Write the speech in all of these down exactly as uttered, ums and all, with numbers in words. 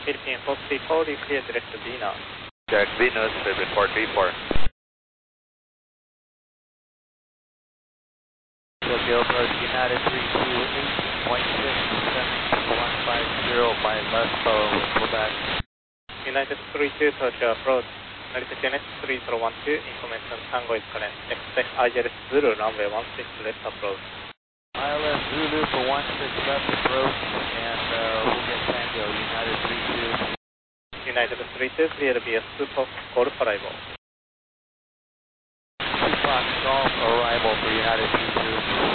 Philippine four three four, clear direct to Venus. Jack Venus, Philippine four three four. Tokyo approach United three two eight point six, descending to one five zero by left following with pullback. United three two, Tokyo approach. Narita Genesis three zero one two, information Tango is current. Expect I L S Zulu, runway one six left approach. I L S Zulu for one six left approach, and uh, we'll get Tango, United three two. United three two, clear to be a super Golf arrival. two Fox Golf arrival for United three two.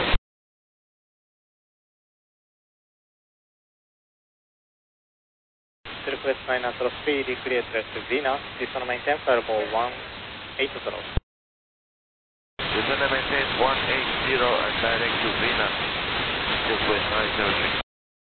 Request nine zero three, clear direct to Venus. Descend maintain firewall one eight zero. Descend maintain one eight zero and direct to Venus. Request nine zero three.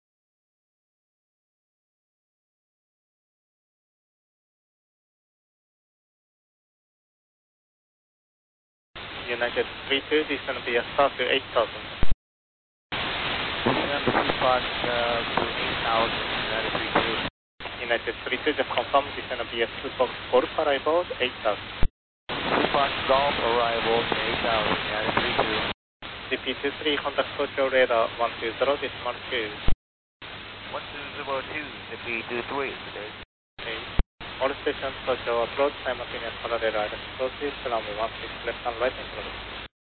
United three two, descend via start to eight thousand. Descend two Fox uh, to eight thousand, United three two. United three two, just confirm, descend via two Fox Golf arrival, eight thousand. two Fox Golf arrival to eight thousand, United three two. D P two three, contact Tokyo radar one two zero, decimal two. one two zero two, D P two three. Okay. All stations Tokyo approach, simultaneous parallel I L S approaches, runway one six left and right in progress.